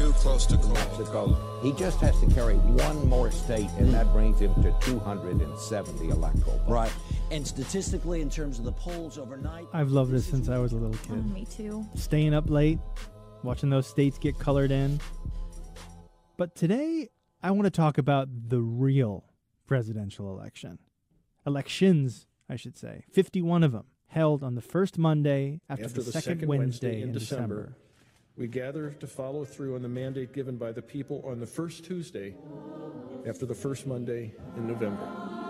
too close to call. He just has to carry one more state, and that brings him to 270 electoral votes. Right. And statistically, in terms of the polls overnight... I've loved this since I was a little kid. Me too. Staying up late, watching those states get colored in. But today, I want to talk about the real presidential election. Elections, I should say. 51 of them, held on the first Monday after the second Wednesday in December. We gather to follow through on the mandate given by the people on the first Tuesday after the first Monday in November.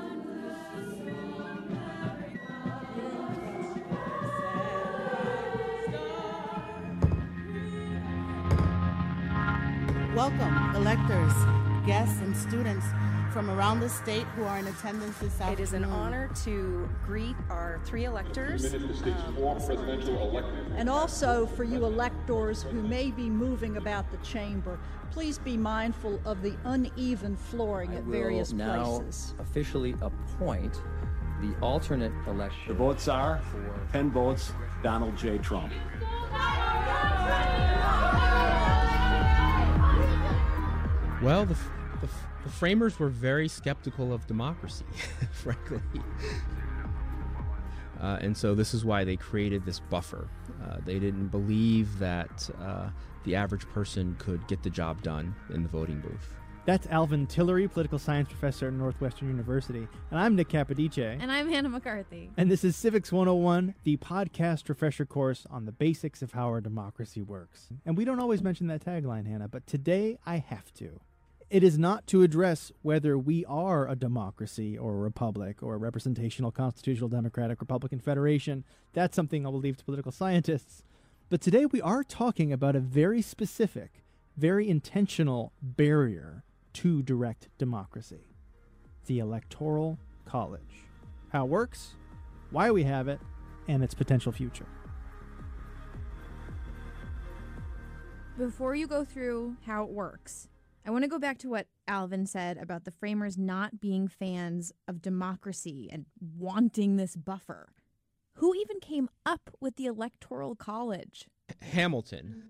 Welcome, electors, guests, and students from around the state who are in attendance this afternoon. It is an honor to greet our three electors. And also for you electors who may be moving about the chamber, please be mindful of the uneven flooring at various places. I will now officially appoint the alternate election. The votes are 10 votes, Donald J. Trump. Well, the framers were very skeptical of democracy, frankly. And so this is why they created this buffer. They didn't believe that the average person could get the job done in the voting booth. That's Alvin Tillery, political science professor at Northwestern University. And I'm Nick Capodice. And I'm Hannah McCarthy. And this is Civics 101, the podcast refresher course on the basics of how our democracy works. And we don't always mention that tagline, Hannah, but today I have to. It is not to address whether we are a democracy or a republic or a representational constitutional democratic Republican federation. That's something I will leave to political scientists. But today we are talking about a very specific, very intentional barrier to direct democracy. The Electoral College. How it works, why we have it, and its potential future. Before you go through how it works, I want to go back to what Alvin said about the framers not being fans of democracy and wanting this buffer. Who even came up with the Electoral College? Hamilton,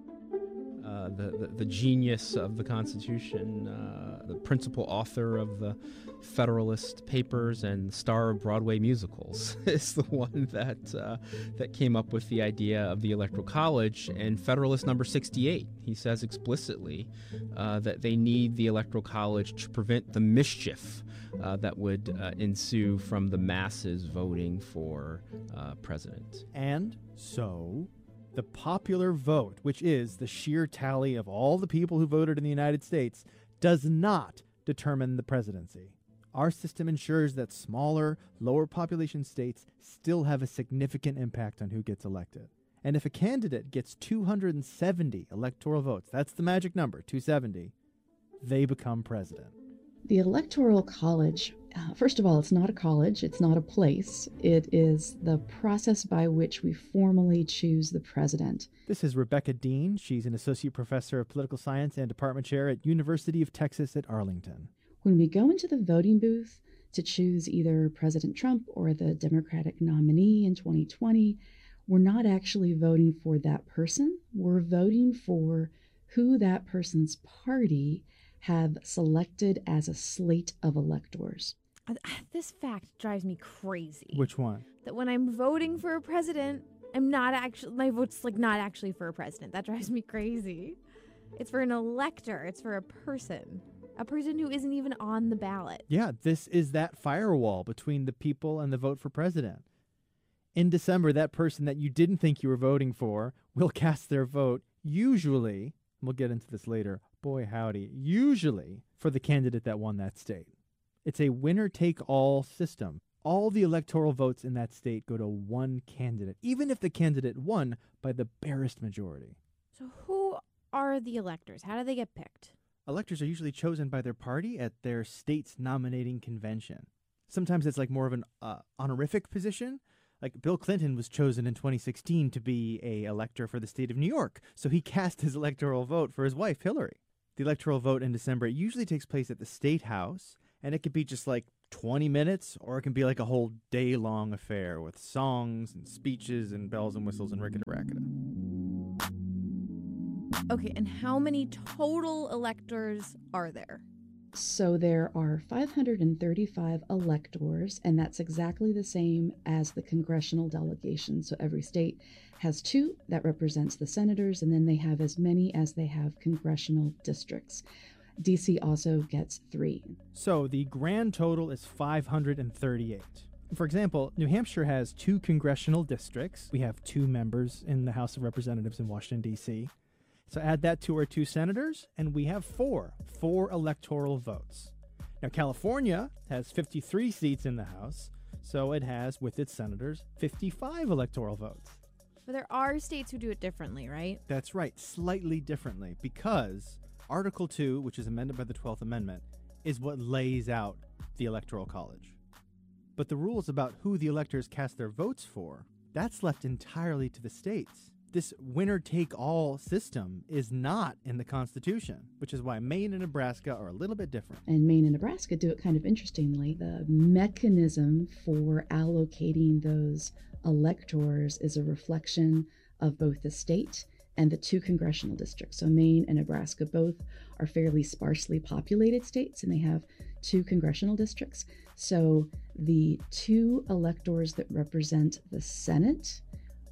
the genius of the Constitution, the principal author of the Federalist Papers and the star of Broadway musicals, is the one that came up with the idea of the Electoral College. And Federalist number 68, he says explicitly that they need the Electoral College to prevent the mischief that would ensue from the masses voting for president. And so the popular vote, which is the sheer tally of all the people who voted in the United States, does not determine the presidency. Our system ensures that smaller, lower population states still have a significant impact on who gets elected. And if a candidate gets 270 electoral votes, that's the magic number, 270, they become president. The Electoral College, first of all, it's not a college, it's not a place. It is the process by which we formally choose the president. This is Rebecca Dean. She's an associate professor of political science and department chair at University of Texas at Arlington. When we go into the voting booth to choose either President Trump or the Democratic nominee in 2020, we're not actually voting for that person. We're voting for who that person's party have selected as a slate of electors. This fact drives me crazy. Which one? That when I'm voting for a president, my vote's not actually for a president. That drives me crazy. It's for an elector. It's for a person who isn't even on the ballot. Yeah, this is that firewall between the people and the vote for president. In December, that person that you didn't think you were voting for will cast their vote, usually, we'll get into this later, boy howdy, usually for the candidate that won that state. It's a winner-take-all system. All the electoral votes in that state go to one candidate, even if the candidate won by the barest majority. So who are the electors? How do they get picked? Electors are usually chosen by their party at their state's nominating convention. Sometimes it's like more of an honorific position. Like Bill Clinton was chosen in 2016 to be a elector for the state of New York, so he cast his electoral vote for his wife, Hillary. The electoral vote in December usually takes place at the State House, and it could be just like 20 minutes, or it can be like a whole day-long affair with songs and speeches and bells and whistles and rickety-rackety. Okay, and how many total electors are there? So there are 535 electors, and that's exactly the same as the congressional delegation. So every state has 2 that represents the senators, and then they have as many as they have congressional districts. DC also gets 3. So the grand total is 538. For example, New Hampshire has 2 congressional districts. We have 2 members in the House of Representatives in Washington, D.C. So add that to our 2 senators, and we have 4 electoral votes. Now, California has 53 seats in the House, so it has, with its senators, 55 electoral votes. But there are states who do it differently, right? That's right, slightly differently, because Article 2, which is amended by the 12th Amendment, is what lays out the Electoral College. But the rules about who the electors cast their votes for, that's left entirely to the states. This winner-take-all system is not in the Constitution, which is why Maine and Nebraska are a little bit different. And Maine and Nebraska do it kind of interestingly. The mechanism for allocating those electors is a reflection of both the state and the 2 congressional districts. So Maine and Nebraska both are fairly sparsely populated states, and they have 2 congressional districts. So the 2 electors that represent the Senate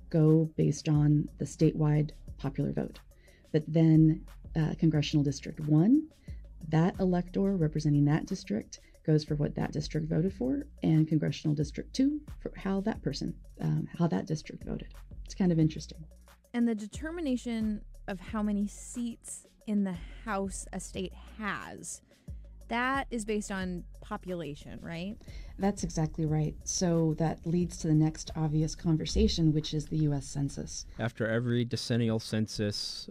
go based on the statewide popular vote. But then Congressional District 1, that elector representing that district goes for what that district voted for, and Congressional District 2 for how that person, how that district voted. It's kind of interesting. And the determination of how many seats in the House a state has, that is based on population, right? That's exactly right. So that leads to the next obvious conversation, which is the U.S. Census. After every decennial census,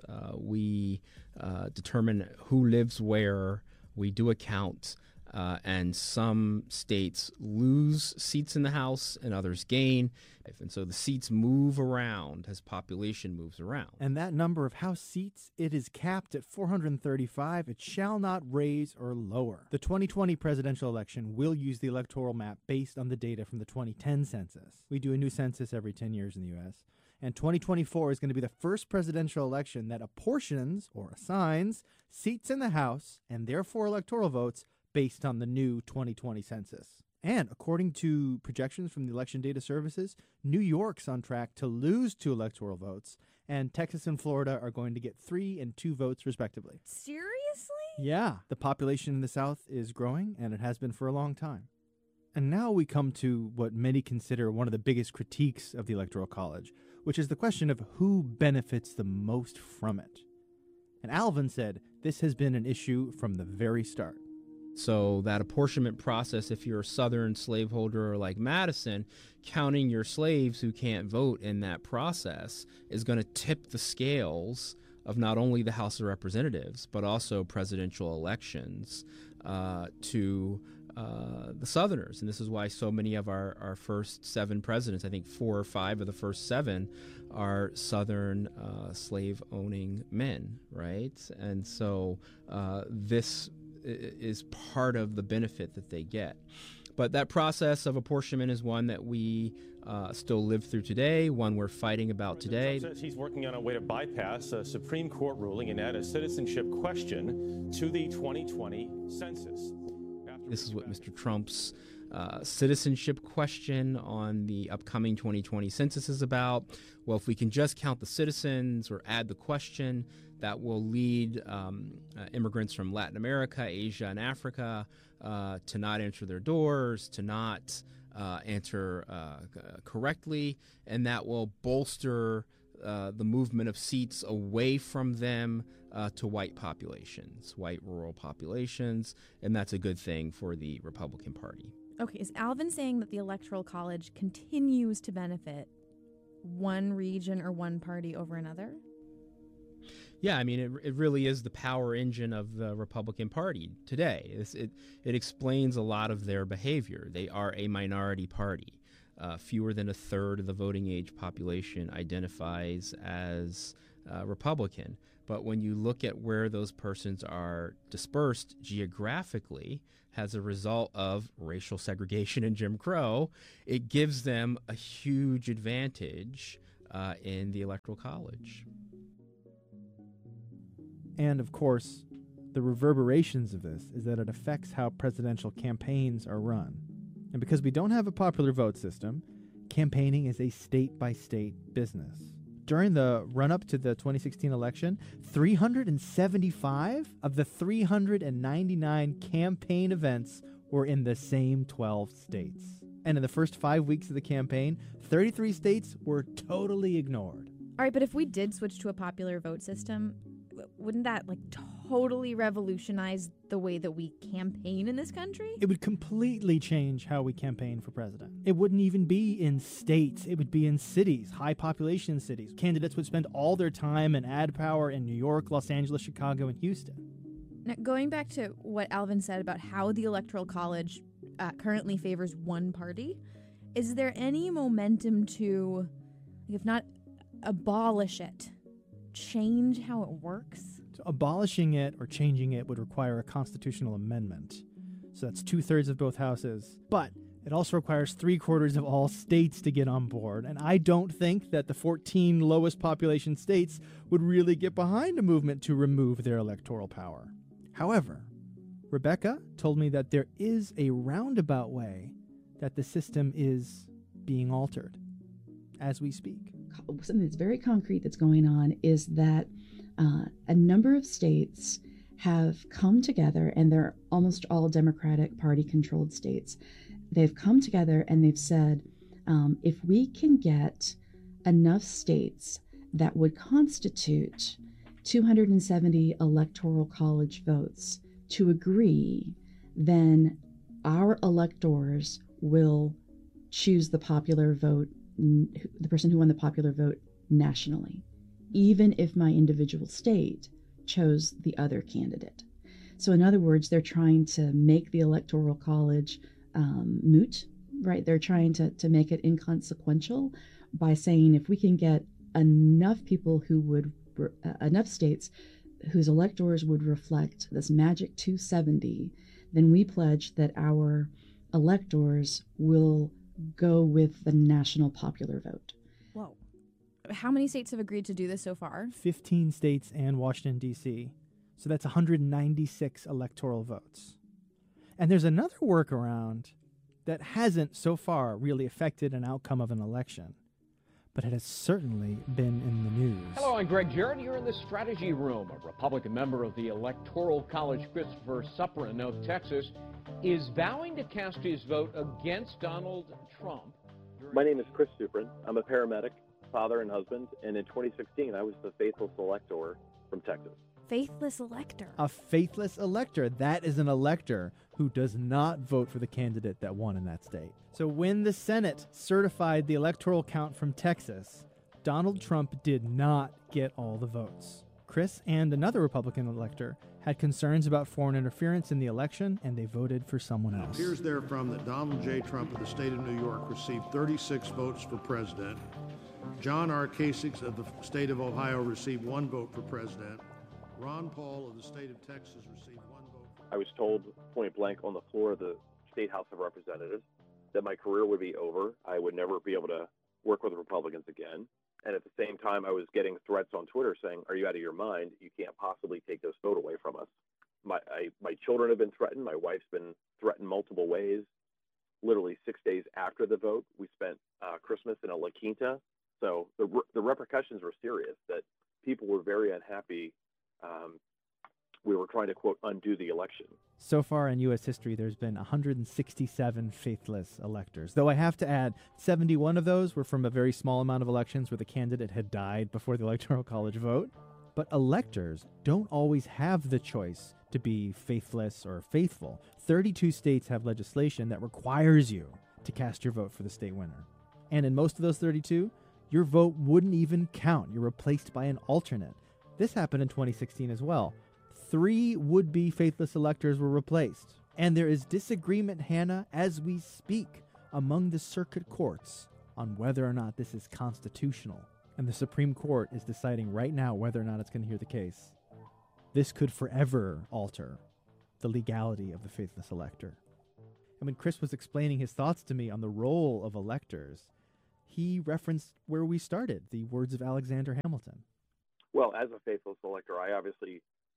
we determine who lives where. We do a count, and some states lose seats in the House and others gain. And so the seats move around as population moves around. And that number of House seats, it is capped at 435. It shall not raise or lower. The 2020 presidential election will use the electoral map based on the data from the 2010 census. We do a new census every 10 years in the U.S., and 2024 is going to be the first presidential election that apportions or assigns seats in the House and therefore electoral votes based on the new 2020 census. And according to projections from the Election Data Services, New York's on track to lose 2 electoral votes, and Texas and Florida are going to get 3 and 2 votes respectively. Seriously? Yeah, the population in the South is growing, and it has been for a long time. And now we come to what many consider one of the biggest critiques of the Electoral College, which is the question of who benefits the most from it. And Alvin said this has been an issue from the very start. So that apportionment process, if you're a Southern slaveholder like Madison, counting your slaves who can't vote in that process is going to tip the scales of not only the House of Representatives, but also presidential elections to the Southerners. And this is why so many of our first 7 presidents, I think 4 or 5 of the first 7, are Southern slave-owning men, right? And so this is part of the benefit that they get. But that process of apportionment is one that we still live through today, one we're fighting about today. Trump says he's working on a way to bypass a Supreme Court ruling and add a citizenship question to the 2020 census. This is what Mr. Trump's citizenship question on the upcoming 2020 census is about. Well, if we can just count the citizens or add the question, that will lead immigrants from Latin America, Asia, and Africa to not answer their doors, to not answer correctly, and that will bolster the movement of seats away from them to white populations, white rural populations, and that's a good thing for the Republican Party. Okay, is Alvin saying that the Electoral College continues to benefit one region or one party over another? Yeah, I mean, it really is the power engine of the Republican Party today. It explains a lot of their behavior. They are a minority party. Fewer than a third of the voting age population identifies as Republican. But when you look at where those persons are dispersed geographically as a result of racial segregation and Jim Crow, it gives them a huge advantage in the Electoral College. And, of course, the reverberations of this is that it affects how presidential campaigns are run. And because we don't have a popular vote system, campaigning is a state-by-state business. During the run-up to the 2016 election, 375 of the 399 campaign events were in the same 12 states. And in the first 5 weeks of the campaign, 33 states were totally ignored. All right, but if we did switch to a popular vote system, wouldn't that totally revolutionize the way that we campaign in this country? It would completely change how we campaign for president. It wouldn't even be in states. It would be in cities, high population cities. Candidates would spend all their time and ad power in New York, Los Angeles, Chicago, and Houston. Now, going back to what Alvin said about how the Electoral College currently favors one party, is there any momentum to, if not abolish it, change how it works? So abolishing it or changing it would require a constitutional amendment. So that's 2/3 of both houses. But it also requires 3/4 of all states to get on board. And I don't think that the 14 lowest population states would really get behind a movement to remove their electoral power. However, Rebecca told me that there is a roundabout way that the system is being altered as we speak. Something that's very concrete that's going on is that a number of states have come together, and they're almost all Democratic Party-controlled states. They've come together and they've said, if we can get enough states that would constitute 270 electoral college votes to agree, then our electors will choose the popular vote, the person who won the popular vote nationally, even if my individual state chose the other candidate. So in other words, they're trying to make the Electoral College moot, right? They're trying to make it inconsequential by saying if we can get enough people who would, enough states whose electors would reflect this magic 270, then we pledge that our electors will go with the national popular vote. Whoa. How many states have agreed to do this so far? 15 states and Washington, D.C. So that's 196 electoral votes. And there's another workaround that hasn't so far really affected an outcome of an election, but it has certainly been in the news. Hello, I'm Greg Jarrett. You're in the Strategy Room. A Republican member of the Electoral College, Christopher Supper in North Texas, is vowing to cast his vote against Donald Trump. My name is Chris Suprin. I'm a paramedic, father and husband, and in 2016 I was the faithless elector from Texas. Faithless elector? A faithless elector. That is an elector who does not vote for the candidate that won in that state. So when the Senate certified the electoral count from Texas, Donald Trump did not get all the votes. Chris and another Republican elector had concerns about foreign interference in the election, and they voted for someone else. It appears therefrom that Donald J. Trump of the state of New York received 36 votes for president. John R. Kasich of the state of Ohio received 1 vote for president. Ron Paul of the state of Texas received 1 vote. I was told point blank on the floor of the State House of Representatives that my career would be over. I would never be able to work with the Republicans again. And at the same time, I was getting threats on Twitter saying, "Are you out of your mind? You can't possibly take this vote away from us." My children have been threatened. My wife's been threatened multiple ways. Literally 6 days after the vote, we spent Christmas in a La Quinta. So the repercussions were serious, that people were very unhappy. We were trying to, quote, undo the election. So far in U.S. history, there's been 167 faithless electors. Though I have to add, 71 of those were from a very small amount of elections where the candidate had died before the Electoral College vote. But electors don't always have the choice to be faithless or faithful. 32 states have legislation that requires you to cast your vote for the state winner. And in most of those 32, your vote wouldn't even count. You're replaced by an alternate. This happened in 2016 as well. 3 would-be faithless electors were replaced. And there is disagreement, Hannah, as we speak, among the circuit courts on whether or not this is constitutional. And the Supreme Court is deciding right now whether or not it's going to hear the case. This could forever alter the legality of the faithless elector. And when Chris was explaining his thoughts to me on the role of electors, he referenced where we started, the words of Alexander Hamilton. Well, as a faithless elector, I obviously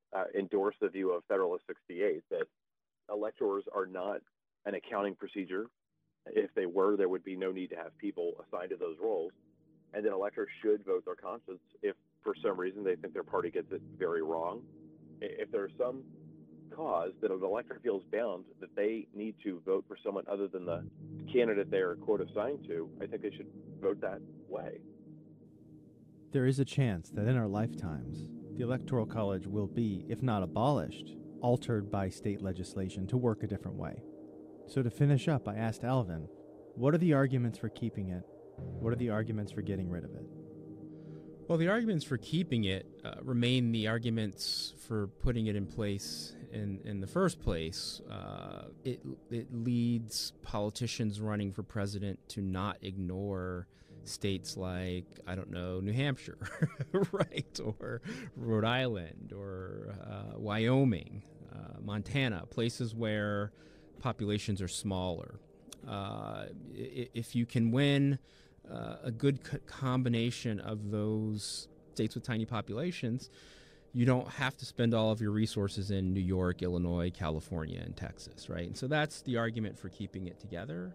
endorse the view of Federalist 68 that electors are not an accounting procedure. If they were, there would be no need to have people assigned to those roles, and that electors should vote their conscience if for some reason they think their party gets it very wrong. If there's some cause that an elector feels bound that they need to vote for someone other than the candidate they're, quote, assigned to, I think they should vote that way. There is a chance that in our lifetimes, the Electoral College will be, if not abolished, altered by state legislation to work a different way. So to finish up, I asked Alvin, what are the arguments for keeping it? What are the arguments for getting rid of it? Well, the arguments for keeping it remain the arguments for putting it in place in the first place. It leads politicians running for president to not ignore states like, I don't know, New Hampshire, right, or Rhode Island, or Wyoming, Montana, places where populations are smaller. If you can win a good combination of those states with tiny populations, you don't have to spend all of your resources in New York, Illinois, California, and Texas, right? And so that's the argument for keeping it together.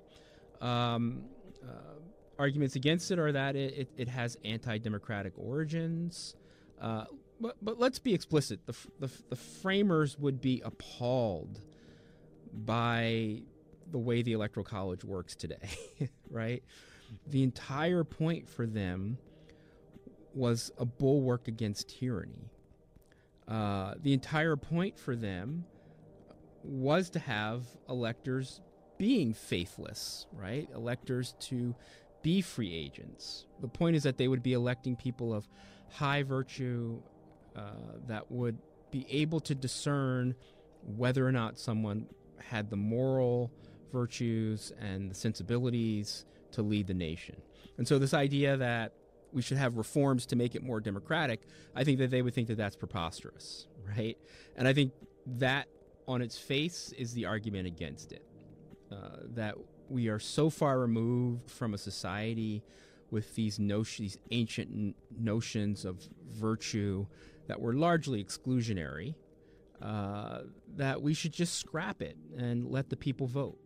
Arguments against it are that it has anti-democratic origins. But let's be explicit. The framers would be appalled by the way the Electoral College works today, right? The entire point for them was a bulwark against tyranny. The entire point for them was to have electors being faithless, right? Electors to be free agents. The point is that they would be electing people of high virtue that would be able to discern whether or not someone had the moral virtues and the sensibilities to lead the nation. And so this idea that we should have reforms to make it more democratic, I think that they would think that that's preposterous, right? And I think that on its face is the argument against it, that we are so far removed from a society with these ancient notions of virtue that were largely exclusionary, that we should just scrap it and let the people vote.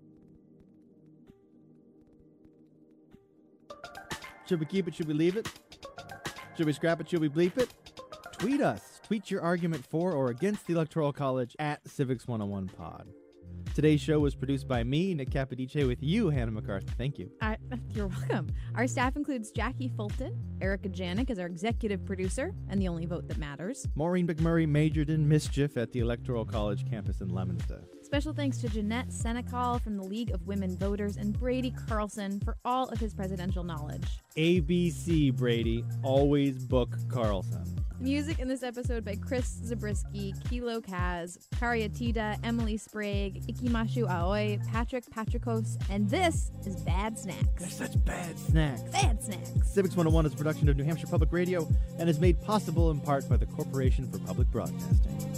Should we keep it? Should we leave it? Should we scrap it? Should we bleep it? Tweet us. Tweet your argument for or against the Electoral College at Civics 101 Pod. Today's show was produced by me, Nick Capodice, with you, Hannah MacArthur. Thank you. You're welcome. Our staff includes Jackie Fulton, Erica Janik as our executive producer, and the only vote that matters. Maureen McMurray majored in mischief at the Electoral College campus in Leominster. Special thanks to Jeanette Senecal from the League of Women Voters and Brady Carlson for all of his presidential knowledge. ABC, Brady. Always book Carlson. Music in this episode by Chris Zabriskie, Kilo Kaz, Karyatida, Emily Sprague, Ikimashu Aoi, Patrick Patrikos, and this is Bad Snacks. They're such bad snacks. Bad Snacks. Civics 101 is a production of New Hampshire Public Radio and is made possible in part by the Corporation for Public Broadcasting.